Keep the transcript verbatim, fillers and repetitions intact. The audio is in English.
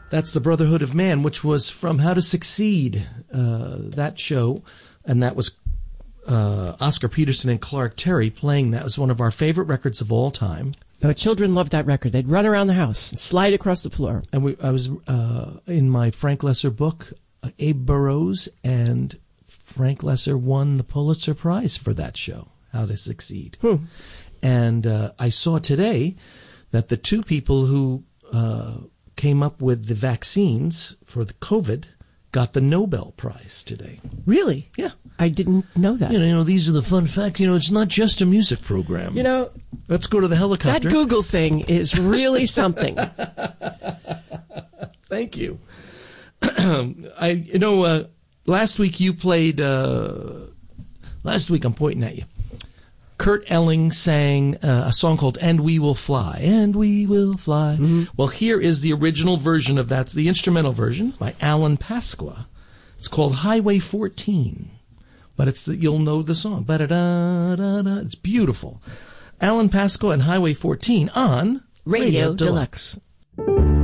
That's the Brotherhood of Man, which was from How to Succeed, uh, that show. And that was uh, Oscar Peterson and Clark Terry playing that. It was one of our favorite records of all time. Oh, children loved that record. They'd run around the house and slide across the floor. And we, I was uh, in my Frank Lesser book, uh, Abe Burrows, and Frank Lesser won the Pulitzer Prize for that show, How to Succeed. Hmm. And uh, I saw today that the two people who uh, came up with the vaccines for the COVID got the Nobel Prize today. Really? Yeah. I didn't know that. You know, you know, these are the fun facts. You know, it's not just a music program. You know, let's go to the helicopter. That Google thing is really something. Thank you. I, you know, uh, last week you played, uh, last week I'm pointing at you. Kurt Elling sang uh, a song called And We Will Fly. And We Will Fly. Mm-hmm. Well, here is the original version of that, the instrumental version by Alan Pasqua. It's called Highway fourteen. But it's the, you'll know the song. Ba-da-da-da-da. It's beautiful. Alan Pasqua and Highway fourteen on Radio, Radio Deluxe. Deluxe.